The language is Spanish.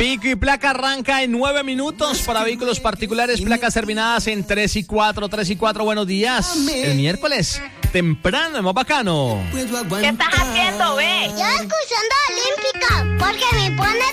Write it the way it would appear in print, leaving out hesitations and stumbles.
Pico y placa arranca en 9 minutos para vehículos particulares, placas terminadas en 3 y 4. Buenos días. El miércoles, temprano, es más bacano. ¿Qué estás haciendo, ve? Yo escuchando Olímpica, porque me pone